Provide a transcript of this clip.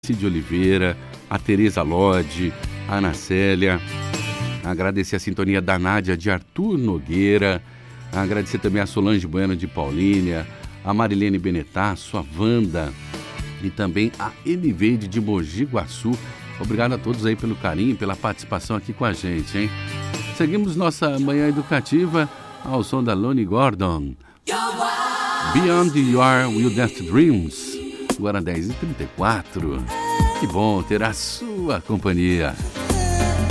Cid Oliveira, a Tereza Lodi, a Ana Célia, agradecer a sintonia da Nádia de Arthur Nogueira, agradecer também a Solange Bueno de Paulínia, a Marilene Benetasso, a Wanda e também a Eliveide de Mogi Guaçu. Obrigado a todos aí pelo carinho, pela participação aqui com a gente, hein? Seguimos nossa manhã educativa ao som da Lonnie Gordon. Beyond Your Wildest Dreams. Agora 10h34. Que bom ter a sua companhia.